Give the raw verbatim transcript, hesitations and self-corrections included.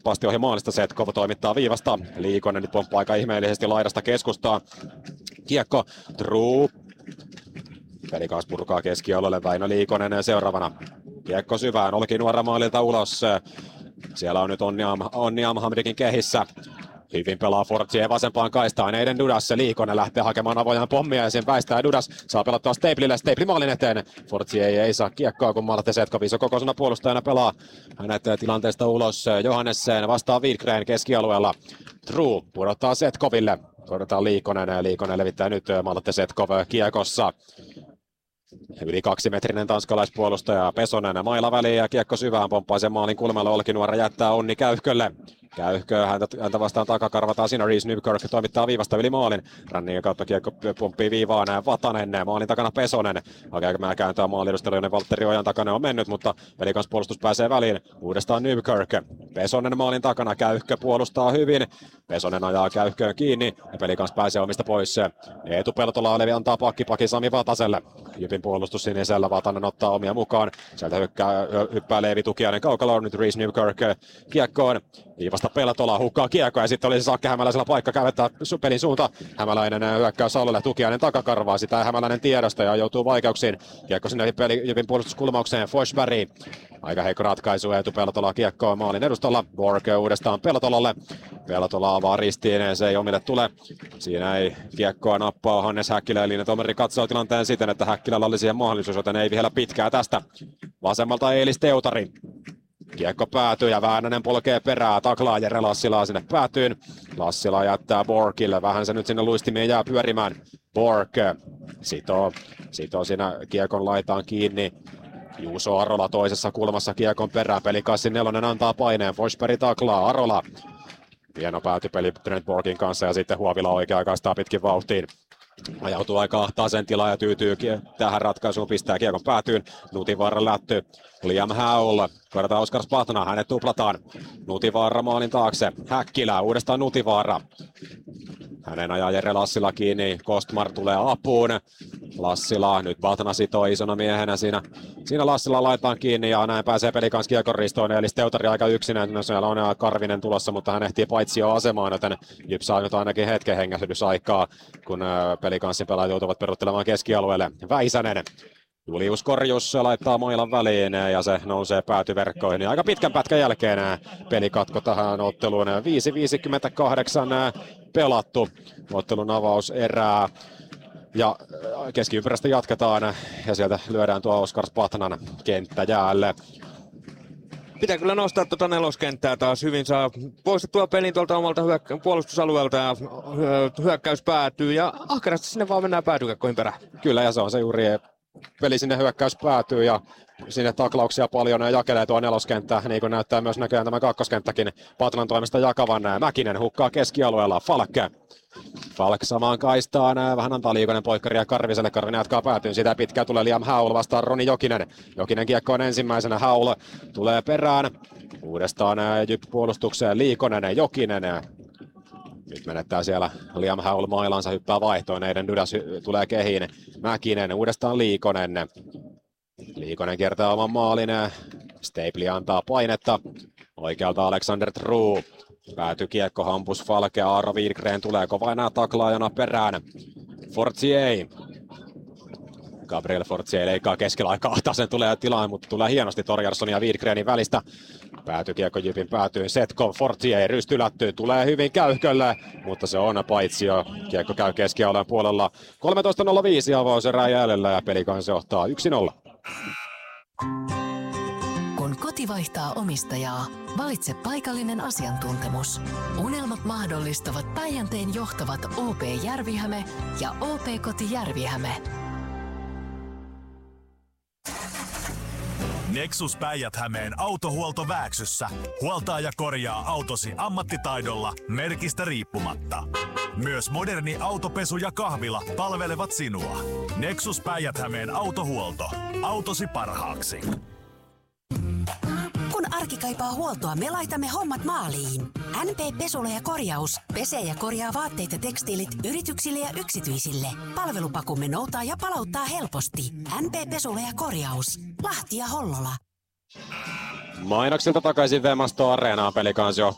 pasti ohi maalista. Setkov toimittaa viivasta. Liikonen nyt pomppaa aika ihmeellisesti laidasta keskustaa. Kiekko, True. Pelikans purkaa keskialueelle, Väinö Liikonen seuraavana. Kiekko syvään, Olkinuora maalilta ulos. Siellä on nyt Onni, Am- Onni Amhamdikin kehissä. Hyvin pelaa Fortier vasempaan kaistaan, Eiden Dudas, Liikonen lähtee hakemaan avojaan pommia ja sen väistää Dudas. Saa pelattua Staplille, Stapli maalin eteen. Fortier ei, ei saa kiekkoa, kun Malte Setkov iso kokoisena puolustajana pelaa hänet tilanteesta ulos. Johannessen vastaa Widgren keskialueella. True pudottaa Setkoville. Korjataan Liikonen ja Liikonen levittää nyt Malte Setkov kiekossa. Yli kaksimetrinen tanskalaispuolustaja Pesonen maila väliin ja kiekko syvään pomppaa sen maalin kulmalle. Olkinuora jättää Onni Käyhkölle. Käyhkö häntä, häntä vastaan takakarvataan siinä. Reese Newkirk toimittaa viivasta yli maalin. Rannin kautta kiekko pomppii viivaan. Vatanen maalin takana Pesonen. Hakeeko mä kääntää maalidustelu, jonne Valtteri Ojan takana on mennyt, mutta Pelikans puolustus pääsee väliin. Uudestaan Newkirk. Pesonen maalin takana. Käyhkö puolustaa hyvin. Pesonen ajaa Käyhköön kiinni ja Pelikans pääsee omista pois. Eetu Peltola Levi antaa pakkipaki Sami Vataselle. Jypin puolustus sinisellä. Vatanen ottaa omia mukaan. Sieltä hyppää, hyppää Leevi Tukiainen kaukalo. Nyt Reese Newkirk kiekkoon. Viivasta Peltola hukkaa kiekkoa ja sitten olisi Sakke Hämäläisellä paikka kävettää pelin suunta. Hämäläinen hyökkäys alueelle, Tukiainen takakarvaa. Sitä ei Hämäläinen tiedosta ja joutuu vaikeuksiin. Kiekko sinne peli, Jypin puolustuskulmaukseen. Forsberg. Aika heikko ratkaisu. Eetu Peltola kiekkoon maalin edustalla. Borg uudestaan Peltolalle. Peltola avaa ristiin. Se ei omille tule. Siinä ei kiekkoa nappaa Hannes Häkkilä. Eli Tomeri katsoo tilanteen siten, että Häkkilällä oli siihen mahdollisuus, joten ei vielä pitkää tästä. Vasemmalta Eelis Teutari. Kiekko päätyy ja Väänänen polkee perää, taklaa Jere Lassilaa sinne päätyyn. Lassila jättää Borgille, vähän se nyt sinne luistimiin jää pyörimään. Borg sitoo, sitoo siinä kiekon laitaan kiinni. Juuso Arola toisessa kulmassa kiekon perään, Pelikassin nelonen antaa paineen, Forsberg taklaa, Arola. Hieno päätypeli Trent Borgin kanssa ja sitten Huovila oikea-aikaistaa pitkin vauhtiin. Ajautuu aika ahtaaseen tilaan ja tyytyy tähän ratkaisuun, pistää kiekon päätyyn. Nutivaara lätty, Liam Howell, korjataan Oskar Spahtana, hänet tuplataan. Nutivaara maalin taakse, Häkkilä, uudestaan Nutivaara. Hänen ajaa Jere Lassila kiinni, Kostmar tulee apuun. Lassila, nyt Bahtana sitoo isona miehenä siinä. Siinä Lassila laitetaan kiinni ja näin pääsee Pelikans kiekon ristoon. Eli Teutari aika yksinään, no siellä on Karvinen tulossa, mutta hän ehtii paitsi jo asemaan, joten Jyp saa nyt ainakin hetken hengähdysaikaa, kun Pelikanssin pelaajat joutuvat peruttelemaan keskialueelle. Väisänen. Julius Korjus laittaa mailan väliin ja se nousee päätyverkkoihin. Aika pitkän pätkän jälkeen pelikatko tähän otteluun. viisi viisikymmentäkahdeksan pelattu ottelun avauserää. Ja keskiympyrästä jatketaan ja sieltä lyödään tuo Oskar Spatnan kenttä jäälle. Pitää kyllä nostaa tuota neloskenttää taas hyvin. Saa poistettua pelin tuolta omalta hyökkä- puolustusalueelta ja hyökkäys päätyy. Ja ahkerasti sinne vaan mennään päätykäkkoihin perään. Kyllä, ja se on se juuri peli sinne hyökkäys päätyy ja sinne taklauksia paljon ja jakelee tuo neloskenttä, niin kuin näyttää myös näköjään tämä kakkoskenttäkin Patnan toimesta jakavan. Mäkinen hukkaa keskialueella, Falk. Falk samaan kaistaan, vähän antaa Liikonen poikkaria Karviselle, Karvinen jatkaa päätyyn, sitä pitkään tulee Liam Howell vastaan Roni Jokinen. Jokinen kiekko on ensimmäisenä, Howell tulee perään, uudestaan Jyp puolustukseen, Liikonen, Jokinen. Nyt menettää siellä Liam Howell mailansa, hyppää vaihtoon, Eiden Dudas tulee kehiin, Mäkinen, uudestaan Liikonen. Liikonen kiertää oman maalin, Stapli antaa painetta, oikealta Alexander True. Pääty kiekko, Hampus Falke, Aaro Widgren tulee kova enää taklaajana perään. Fortier. Gabriel Fortier leikkaa keskellä aikaa, ahtaisen tulee tilaan, mutta tulee hienosti Torjarssonin ja Widgrenin välistä. Pääty kiekko Jypin päätyyn, Setkov, Fortier rystylätty, tulee hyvin Käyhkölle, mutta se on paitsi jo. Kiekko käy keskialueen puolella. kolmetoista nolla viisi avauserää jäljellä ja Pelikans johtaa yksi nolla. Kun koti vaihtaa omistajaa, valitse paikallinen asiantuntemus. Unelmat mahdollistavat Päijänteen johtavat O P Järvihäme ja O P Koti Järvihäme. Nexus Päijät-Hämeen autohuolto Vääksyssä. Huoltaa ja korjaa autosi ammattitaidolla merkistä riippumatta. Myös moderni autopesu ja kahvila palvelevat sinua. Nexus Päijät-Hämeen autohuolto. Autosi parhaaksi. Kun arki kaipaa huoltoa, me laitamme hommat maaliin. N P Pesula ja korjaus. Pesee ja korjaa vaatteet ja tekstiilit yrityksille ja yksityisille. Palvelupakumme noutaa ja palauttaa helposti. N P Pesula ja korjaus. Lahti ja Hollola. Mainoksilta takaisin Vemasto Areenaan. Pelikans johtaa